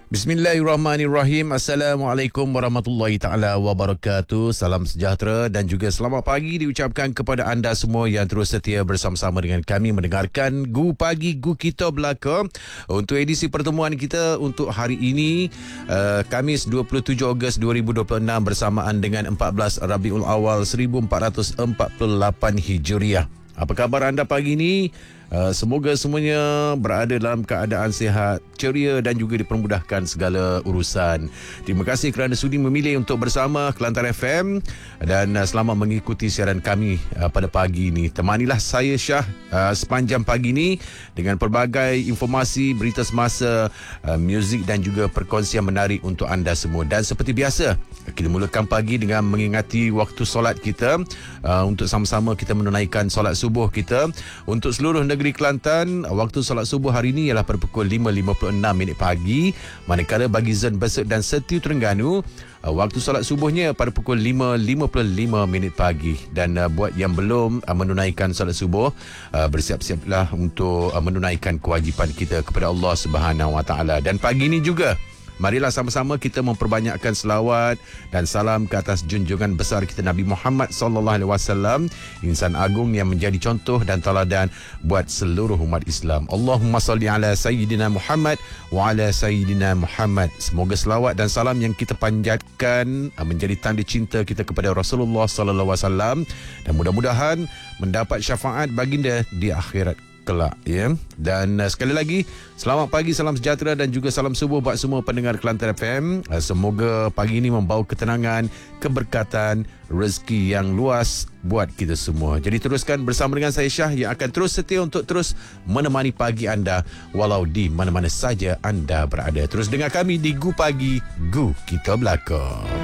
Bismillahirrahmanirrahim. Assalamualaikum warahmatullahi ta'ala wabarakatuh. Salam sejahtera dan juga selamat pagi diucapkan kepada anda semua yang terus setia bersama-sama dengan kami mendengarkan Gu Pagi Gu Kita Belaka. Untuk edisi pertemuan kita untuk hari ini, Khamis 27 Ogos 2026 bersamaan dengan 14 Rabiul Awal 1448 Hijriah. Apa khabar anda pagi ini? Semoga semuanya berada dalam keadaan sihat, ceria dan juga dipermudahkan segala urusan. Terima kasih kerana sudi memilih untuk bersama Kelantan FM dan selamat mengikuti siaran kami pada pagi ini. Temanilah saya Syah sepanjang pagi ini dengan pelbagai informasi, berita semasa, muzik dan juga perkongsian menarik untuk anda semua. Dan seperti biasa, kita mulakan pagi dengan mengingati waktu solat kita untuk sama-sama kita menunaikan solat subuh kita. Untuk seluruh negeri Kelantan, waktu solat subuh hari ini ialah pada pukul 5.56 pagi, manakala bagi zon Besut dan Setiu Terengganu, waktu solat subuhnya pada pukul 5.55 pagi. Dan buat yang belum menunaikan solat subuh, bersiap-siaplah untuk menunaikan kewajipan kita kepada Allah Subhanahu Wa Taala. Dan pagi ini juga, marilah sama-sama kita memperbanyakkan selawat dan salam ke atas junjungan besar kita Nabi Muhammad sallallahu alaihi wasallam, insan agung yang menjadi contoh dan teladan buat seluruh umat Islam. Allahumma salli ala sayyidina Muhammad wa ala sayyidina Muhammad. Semoga selawat dan salam yang kita panjatkan menjadi tanda cinta kita kepada Rasulullah sallallahu alaihi wasallam dan mudah-mudahan mendapat syafaat baginda di akhirat kelak, ya. Dan sekali lagi, selamat pagi, salam sejahtera dan juga salam subuh buat semua pendengar Kelantan FM. Semoga pagi ini membawa ketenangan, keberkatan, rezeki yang luas buat kita semua. Jadi teruskan bersama dengan saya Syah yang akan terus setia untuk terus menemani pagi anda walau di mana-mana saja anda berada. Terus dengar kami di Gu Pagi Gu Kita Belaka.